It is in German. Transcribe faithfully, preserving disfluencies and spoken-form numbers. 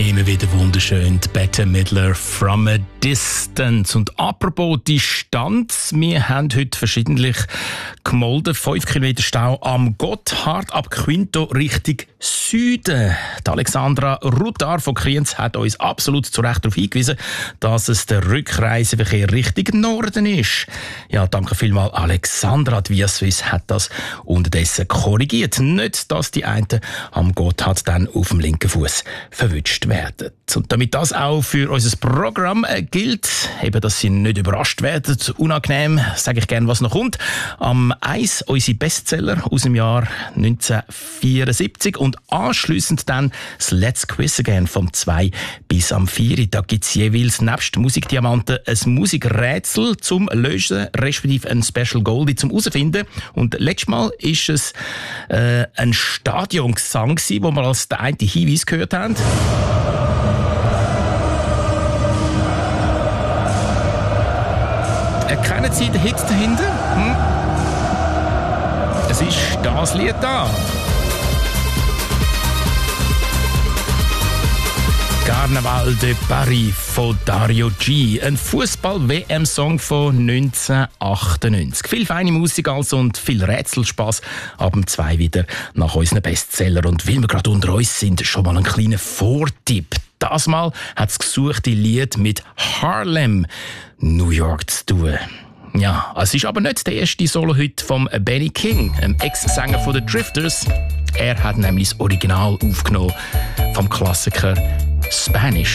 Immer wieder wunderschön, die Bette Midler «From a Distance». Und apropos Distanz, wir haben heute verschiedentlich gemolden. fünf Kilometer Stau am Gotthard ab Quinto Richtung Süden. Die Alexandra Rudar von Kriens hat uns absolut zu Recht darauf hingewiesen, dass es der Rückreiseverkehr Richtung Norden ist. Ja, danke vielmals, Alexandra. Die Via Suisse hat das unterdessen korrigiert. Nicht, dass die einen am Gotthard dann auf dem linken Fuß verwünscht werden. Und damit das auch für unser Programm äh, gilt, eben, dass Sie nicht überrascht werden, unangenehm, sage ich gerne, was noch kommt. Am eins unsere Bestseller aus dem Jahr neunzehnhundertvierundsiebzig und anschliessend dann das Let's Quiz Again vom zwei bis am vier. Da gibt es jeweils nebst Musikdiamanten ein Musikrätsel zum Lösen, respektive ein Special Goldie zum Herausfinden. Und letztes Mal war es äh, ein Stadiongesang, wo wir als der eine Hinweis gehört haben. Erkennen Sie den Hit dahinter? Hm? Es ist das Lied da. Carnaval de Paris von Dario G. Ein Fußball-W M-Song von neunzehnhundertachtundneunzig. Viel feine Musik also und viel Rätselspaß. Ab dem zwei wieder nach unseren Bestseller. Und weil wir gerade unter uns sind, schon mal ein kleiner Vortipp. Das Mal hat das gesuchte Lied mit Harlem, New York zu tun. Ja, es ist aber nicht der erste Solo-Hit von Benny King, einem Ex-Sänger von den Drifters. Er hat nämlich das Original aufgenommen vom Klassiker Spanish.